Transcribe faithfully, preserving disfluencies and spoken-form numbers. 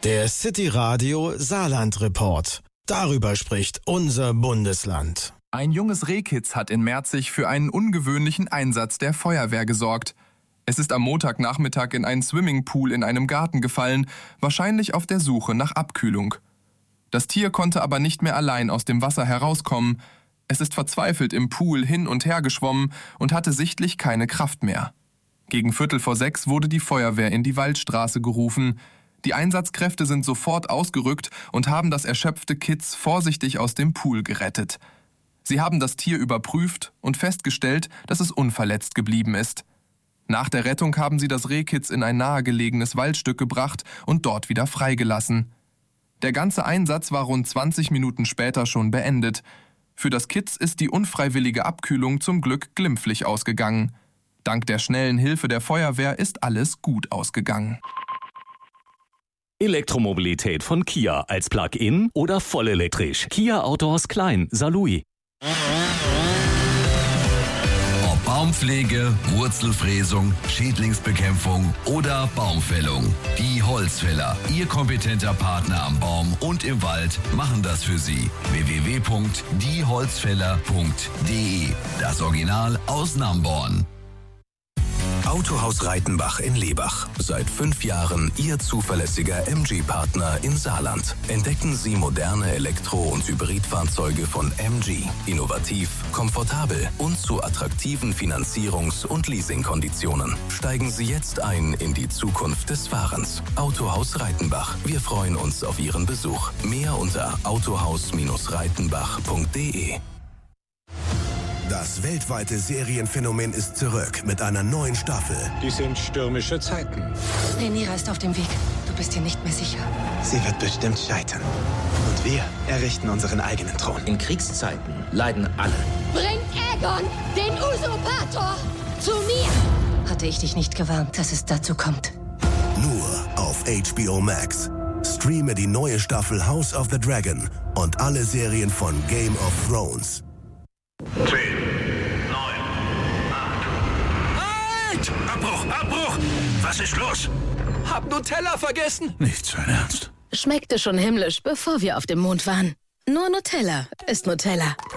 Der City Radio Saarland Report. Darüber spricht unser Bundesland. Ein junges Rehkitz hat in Merzig für einen ungewöhnlichen Einsatz der Feuerwehr gesorgt. Es ist am Montagnachmittag in einen Swimmingpool in einem Garten gefallen, wahrscheinlich auf der Suche nach Abkühlung. Das Tier konnte aber nicht mehr allein aus dem Wasser herauskommen. Es ist verzweifelt im Pool hin und her geschwommen und hatte sichtlich keine Kraft mehr. Gegen Viertel vor sechs wurde die Feuerwehr in die Waldstraße gerufen. Die Einsatzkräfte sind sofort ausgerückt und haben das erschöpfte Kitz vorsichtig aus dem Pool gerettet. Sie haben das Tier überprüft und festgestellt, dass es unverletzt geblieben ist. Nach der Rettung haben sie das Rehkitz in ein nahegelegenes Waldstück gebracht und dort wieder freigelassen. Der ganze Einsatz war rund zwanzig Minuten später schon beendet. Für das Kitz ist die unfreiwillige Abkühlung zum Glück glimpflich ausgegangen. Dank der schnellen Hilfe der Feuerwehr ist alles gut ausgegangen. Elektromobilität von Kia als Plug-in oder vollelektrisch. Kia Outdoors Klein, Saarlouis. Ob Baumpflege, Wurzelfräsung, Schädlingsbekämpfung oder Baumfällung. Die Holzfäller, Ihr kompetenter Partner am Baum und im Wald, machen das für Sie. w w w punkt die holzfäller punkt d e. Das Original aus Namborn. Autohaus Reitenbach in Lebach. Seit fünf Jahren Ihr zuverlässiger M G-Partner in Saarland. Entdecken Sie moderne Elektro- und Hybridfahrzeuge von M G. Innovativ, komfortabel und zu attraktiven Finanzierungs- und Leasingkonditionen. Steigen Sie jetzt ein in die Zukunft des Fahrens. Autohaus Reitenbach. Wir freuen uns auf Ihren Besuch. Mehr unter autohaus Reitenbach punkt d e. Das weltweite Serienphänomen ist zurück mit einer neuen Staffel. Dies sind stürmische Zeiten. Rhaenyra ist auf dem Weg. Du bist dir nicht mehr sicher. Sie wird bestimmt scheitern. Und wir errichten unseren eigenen Thron. In Kriegszeiten leiden alle. Bringt Aegon, den Usurpator, zu mir! Hatte ich dich nicht gewarnt, dass es dazu kommt? Nur auf H B O Max. Streame die neue Staffel House of the Dragon und alle Serien von Game of Thrones. zehn, neun, acht. Halt! Abbruch! Abbruch! Was ist los? Hab Nutella vergessen! Nicht sein Ernst. Schmeckte schon himmlisch, bevor wir auf dem Mond waren. Nur Nutella ist Nutella.